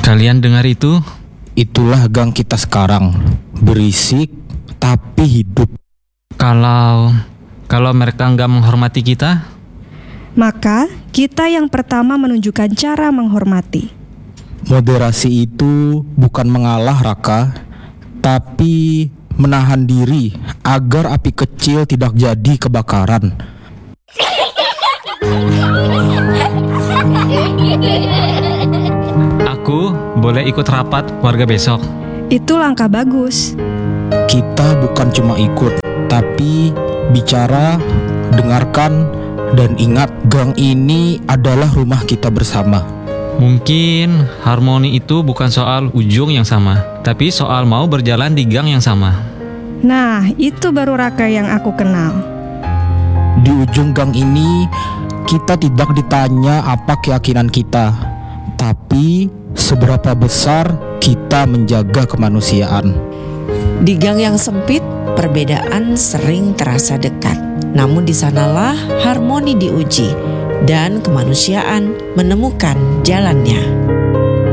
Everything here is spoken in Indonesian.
Kalian dengar itu? Itulah gang kita sekarang. Berisik tapi hidup. Kalau mereka nggak menghormati kita, Maka kita yang pertama menunjukkan cara menghormati. Moderasi itu bukan mengalah, Raka, tapi menahan diri agar api kecil tidak jadi kebakaran. aku boleh ikut rapat warga besok. Itu langkah bagus. Kita bukan cuma ikut, tapi bicara, dengarkan, dan ingat, gang ini adalah rumah kita bersama. Mungkin harmoni itu bukan soal ujung yang sama, tapi soal mau berjalan di gang yang sama. Nah, itu baru Raka yang aku kenal. Di ujung gang ini, kita tidak ditanya apa keyakinan kita, tapi seberapa besar kita menjaga kemanusiaan. Di gang yang sempit, perbedaan sering terasa dekat. Namun di sanalah harmoni diuji dan kemanusiaan menemukan jalannya.